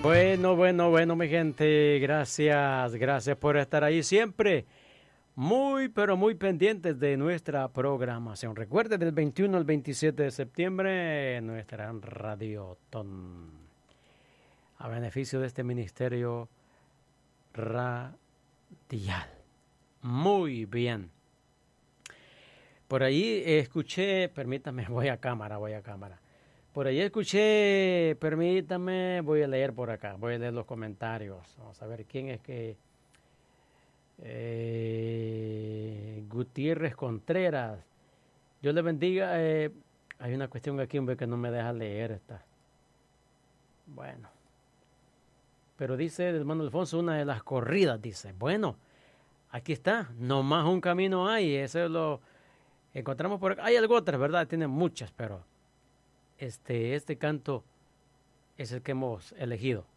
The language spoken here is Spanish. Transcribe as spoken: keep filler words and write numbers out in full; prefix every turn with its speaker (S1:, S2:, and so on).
S1: Bueno, bueno, bueno, mi gente, gracias, gracias por estar ahí siempre, muy, pero muy pendientes de nuestra programación. Recuerden, del veintiuno al veintisiete de septiembre, nuestra Radiotón, a beneficio de este ministerio radial. Muy bien. Por ahí escuché, permítame, voy a cámara, voy a cámara. Por ahí escuché, permítame, voy a leer por acá, voy a leer los comentarios. Vamos a ver quién es que... Eh, Gutiérrez Contreras. Dios le bendiga. Eh, hay una cuestión aquí, hombre, que no me deja leer esta. Bueno. Pero dice el hermano Alfonso, una de las corridas, dice. Bueno, aquí está, nomás un camino hay, eso lo encontramos por acá. Hay algo otras, ¿verdad? Tiene muchas, pero... Este, este canto es el que hemos elegido.